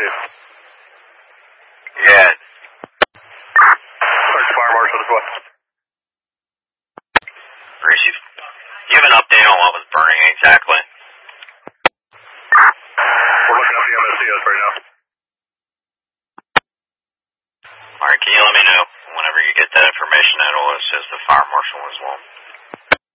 Yeah. Fire marshal as well. Bruce, you have an update on what was burning exactly? We're looking at the MSCS right now. Alright, can you let me know whenever you get that information? That'll assist the fire marshal as well.